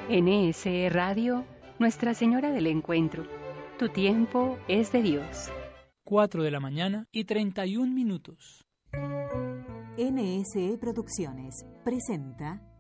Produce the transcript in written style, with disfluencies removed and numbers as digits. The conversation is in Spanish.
NSE Radio, Nuestra Señora del Encuentro. Tu tiempo es de Dios. 4 de la mañana y 31 minutos. NSE Producciones presenta